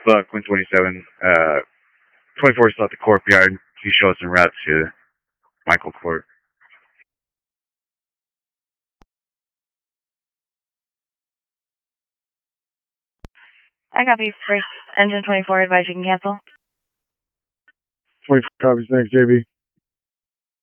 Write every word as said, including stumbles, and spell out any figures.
Buck, one twenty-seven. Uh, twenty-four is at the courtyard. Can you show us en route to Michael Court? I copy. First engine twenty-four, advise you can cancel. twenty-four copies. Thanks, J B.